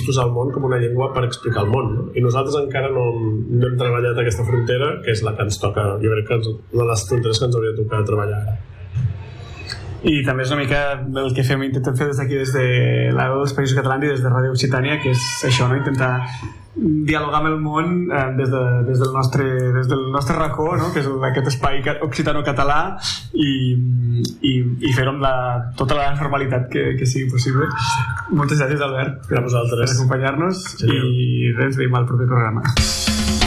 vistos al món com una llengua per explicar el món, no? I nosaltres encara no hem treballat aquesta frontera, que és la que ens toca, jo crec que una de les fronteres que ens hauria de tocar treballar ara. I també és una mica el que intentem fer des d'aquí, des de la veu dels Països Catalans i des de Ràdio Occitània, que és això, no? Intentar dialogar amb el món des del nostre racó, no? Que és aquest espai occitano-català, i fer-ho amb tota la normalitat que sigui possible. Moltes gràcies, Albert, per acompanyar-nos, i ens veiem al proper programa.